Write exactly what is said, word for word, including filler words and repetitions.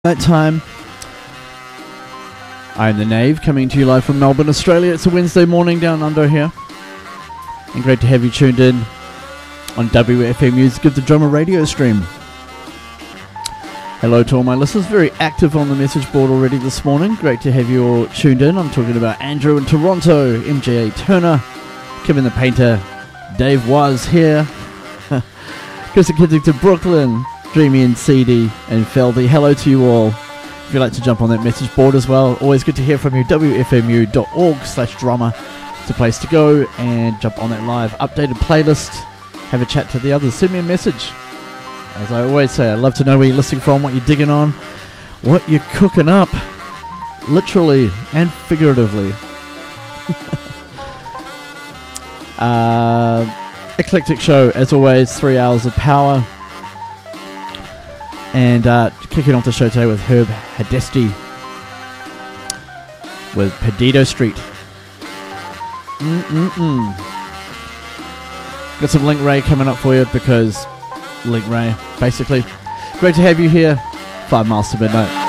That time, I'm the Knave, coming to you live from Melbourne, Australia. It's a Wednesday morning down under here, and great to have you tuned in on W F M U's Give the Drummer radio stream. Hello to all my listeners, very active on the message board already this morning. Great to have you all tuned in. I'm talking about Andrew in Toronto, M J A Turner, Kevin the Painter, Dave was here, Chris and Kensington, Brooklyn, Dreamy and Seedy and Feldy. Hello to you all. If you'd like to jump on that message board as well, always good to hear from you. W F M U dot org slash drummer. It's a place to go and jump on that live updated playlist. Have a chat to the others. Send me a message. As I always say, I'd love to know where you're listening from, what you're digging on, what you're cooking up, literally and figuratively. uh, eclectic show, as always, three hours of power. And uh, kicking off the show today with Herb Hadesti with Perdido Street. Mm-mm-mm. Got some Link Ray coming up for you because Link Ray, basically. Great to have you here. Five miles to midnight.